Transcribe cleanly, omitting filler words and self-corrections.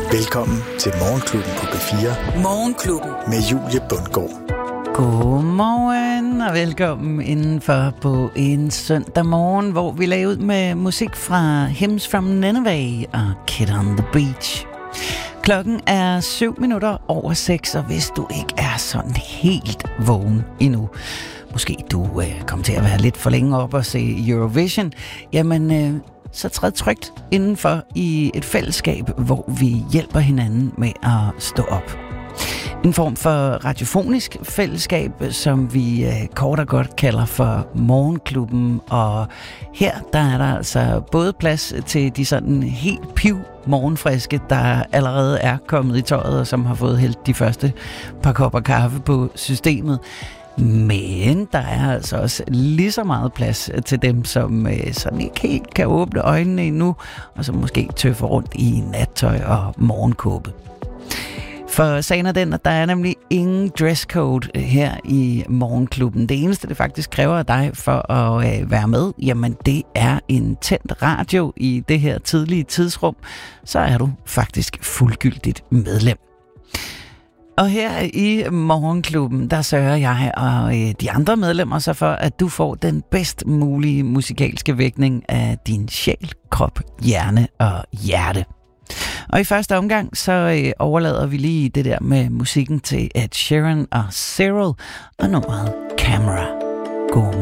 Velkommen til Morgenklubben på P4. Morgenklubben med Julie Bundgaard. Godmorgen og velkommen indenfor på en søndag morgen, hvor vi lagde ud med musik fra Hymns from Nineveh og Kid on the Beach. Klokken er 7:07, og hvis du ikke er sådan helt vågen endnu, måske du kommer til at være lidt for længe op og se Eurovision, jamen så træd trygt indenfor i et fællesskab, hvor vi hjælper hinanden med at stå op. En form for radiofonisk fællesskab, som vi kort og godt kalder for Morgenklubben. Og her der er der altså både plads til de sådan helt piv morgenfriske, der allerede er kommet i tøjet, og som har fået hældt de første par kopper kaffe på systemet. Men der er altså også lige så meget plads til dem, som sådan ikke helt kan åbne øjnene endnu, og som måske tøffer rundt i nattøj og morgenkåbe. For sagen er den, at der er nemlig ingen dresscode her i Morgenklubben. Det eneste, det faktisk kræver af dig for at være med, jamen det er en tændt radio i det her tidlige tidsrum. Så er du faktisk fuldgyldigt medlem. Og her i Morgenklubben, der sørger jeg og de andre medlemmer så for, at du får den bedst mulige musikalske vækning af din sjæl, krop, hjerne og hjerte. Og i første omgang, så overlader vi lige det der med musikken til Ed Sheeran og Cyril og nummeret Camera. God